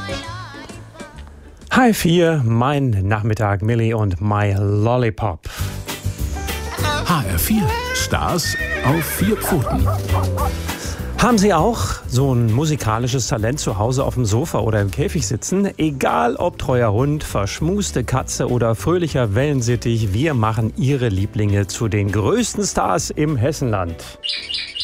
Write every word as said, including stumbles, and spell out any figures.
H F vier, mein Nachmittag, Millie und My Lollipop. H R vier, Stars auf vier Pfoten. Haben Sie auch so ein musikalisches Talent zu Hause auf dem Sofa oder im Käfig sitzen? Egal ob treuer Hund, verschmuste Katze oder fröhlicher Wellensittich, wir machen Ihre Lieblinge zu den größten Stars im Hessenland.